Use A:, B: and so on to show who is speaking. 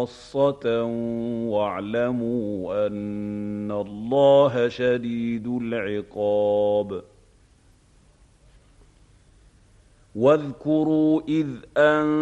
A: خاصة واعلموا أن الله شديد العقاب. واذكروا إذ